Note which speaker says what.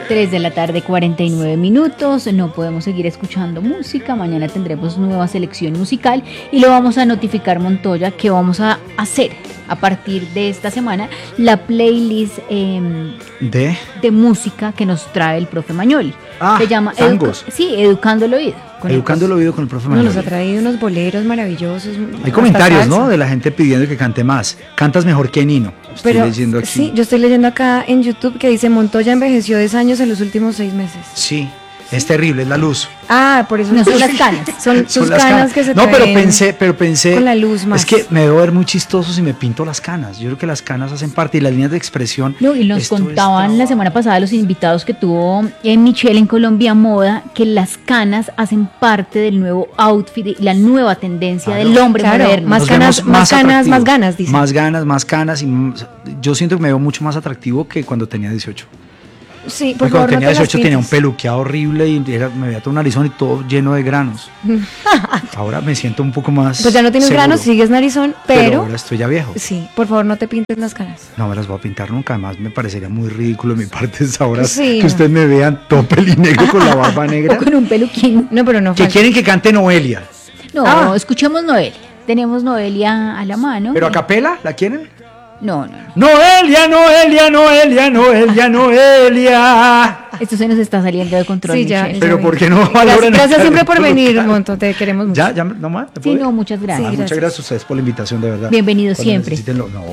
Speaker 1: 3 de la tarde, 49 minutos. No podemos seguir escuchando música. Mañana tendremos nueva selección musical y lo vamos a notificar, Montoya, que vamos a hacer a partir de esta semana la playlist de música que nos trae el profe Mañoli. Se llama Educando el Oído.
Speaker 2: Educando el Oído con el profe Mañoli.
Speaker 3: Nos ha traído unos boleros maravillosos.
Speaker 2: Hay comentarios, ¿no? De la gente pidiendo que cante más. Cantas mejor que Nino. Estoy leyendo aquí.
Speaker 3: Sí, yo estoy leyendo acá en YouTube que dice Montoya envejeció 10 años en los últimos 6 meses.
Speaker 2: Sí, es terrible, es la luz.
Speaker 3: Por eso
Speaker 1: no son las canas.
Speaker 3: Son sus
Speaker 2: las
Speaker 3: canas que se
Speaker 2: No,
Speaker 3: traen
Speaker 2: pero pensé
Speaker 3: con la luz más.
Speaker 2: Es que me debo ver muy chistoso si me pinto las canas. Yo creo que las canas hacen parte y las líneas de expresión.
Speaker 1: No, y nos contaban la semana pasada los invitados que tuvo Michelle en Colombia Moda que las canas hacen parte del nuevo outfit y la nueva tendencia del hombre moderno.
Speaker 3: Más canas, más ganas, dice.
Speaker 2: Más ganas, más canas y yo siento que me veo mucho más atractivo que cuando tenía 18.
Speaker 3: Sí, por
Speaker 2: cuando
Speaker 3: favor,
Speaker 2: tenía
Speaker 3: no te
Speaker 2: 18 tenía un peluqueado horrible y me veía todo un narizón y todo lleno de granos. Ahora me siento un poco más
Speaker 3: Pues ya no tienes
Speaker 2: seguro.
Speaker 3: Granos, sigues narizón, pero
Speaker 2: ahora estoy ya viejo.
Speaker 3: Sí, por favor no te pintes las canas.
Speaker 2: No me las voy a pintar nunca, además me parecería muy ridículo de mi parte ahora
Speaker 3: Sí,
Speaker 2: que ustedes me vean todo pelinegro con la barba negra.
Speaker 1: O con un peluquín.
Speaker 3: No, pero no
Speaker 2: Que
Speaker 3: falta.
Speaker 2: quieren que cante Noelia.
Speaker 1: No, escuchemos Noelia. Tenemos Noelia a la mano.
Speaker 2: ¿Pero a capela? ¿La quieren?
Speaker 1: No.
Speaker 2: Noelia, Noelia, Noelia, Noelia, Noelia.
Speaker 1: Esto se nos está saliendo de control.
Speaker 3: Sí, ya.
Speaker 1: Michelle.
Speaker 2: Pero ¿por qué no valoran?
Speaker 3: Gracias siempre por venir, Monto, te queremos mucho.
Speaker 2: Ya, no más.
Speaker 1: Sí, no, muchas gracias.
Speaker 2: Muchas gracias a ustedes por la invitación, de verdad.
Speaker 1: Bienvenidos
Speaker 2: Cuando
Speaker 1: siempre.
Speaker 2: necesiten no.